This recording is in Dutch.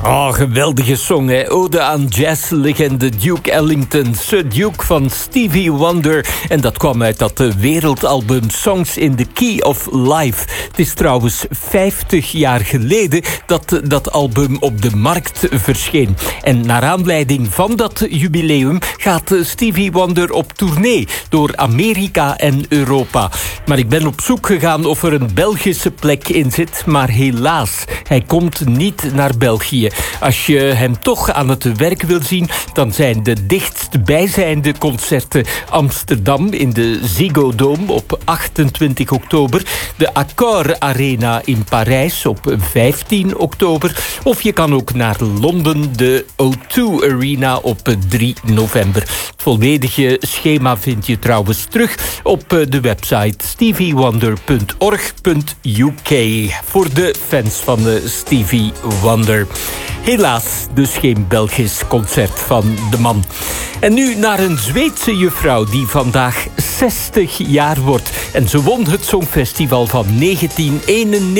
Oh, geweldige song, hè. Ode aan jazzlegende Duke Ellington, Sir Duke van Stevie Wonder. En dat kwam uit dat wereldalbum Songs in the Key of Life. Het is trouwens 50 jaar geleden dat dat album op de markt verscheen. En naar aanleiding van dat jubileum gaat Stevie Wonder op tournee door Amerika en Europa. Maar ik ben op zoek gegaan of er een Belgische plek in zit, maar helaas, hij komt niet naar België. Als je hem toch aan het werk wil zien, dan zijn de dichtstbijzijnde concerten Amsterdam in de Ziggo Dome op 28 oktober, de Accor Arena in Parijs op 15 oktober, of je kan ook naar Londen, de O2 Arena op 3 november. Het volledige schema vind je trouwens terug op de website steviewonder.org.uk voor de fans van Stevie Wonder. Helaas dus geen Belgisch concert van de man. En nu naar een Zweedse juffrouw die vandaag 60 jaar wordt. En ze won het Songfestival van 1991.